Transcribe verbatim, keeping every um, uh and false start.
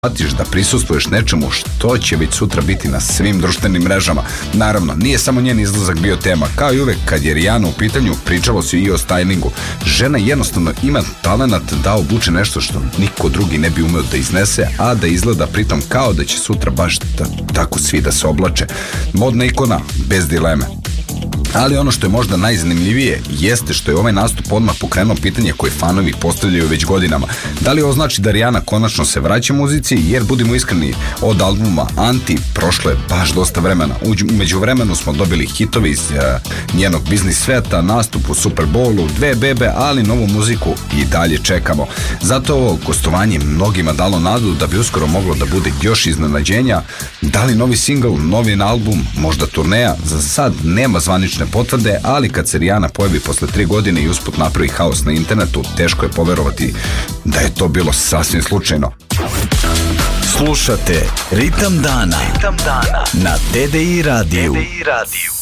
shvatiš da prisustvuješ nečemu što će već sutra biti na svim društvenim mrežama. Naravno, nije samo njen izlazak bio tema. Kao i uvek, kad je Rijana u pitanju, pričalo se i o stylingu. Žena jednostavno ima talenat da obuče nešto što niko drugi ne bi umeo da iznese, a da izgleda pritom kao da će sutra baš da, tako svi da se oblače. Modna ikona, bez dileme. Ali ono što je možda najzanimljivije jeste što je ovaj nastup odmah pokrenuo pitanje koje fanovi postavljaju već godinama. Da li ovo znači da Rijana konačno se vraća muzici, jer budimo iskreni, od albuma Anti prošlo je baš dosta vremena. Umeđu vremenu smo dobili hitove iz uh, njenog biznis sveta, nastup u Super Bowlu, dve bebe, ali novu muziku i dalje čekamo. Zato ovo gostovanje mnogima dalo nadu da bi uskoro moglo da bude još iznenađenja. Da li novi singl, novi album, možda turneja, za sad nema zvanične potvrde, ali kad se Rijana pojavi posle tri godine i usput napravi haos na internetu, teško je poverovati da je to bilo sasvim slučajno. Slušate Ritam dana, Ritam dana na D D I radiju. D D I radiju.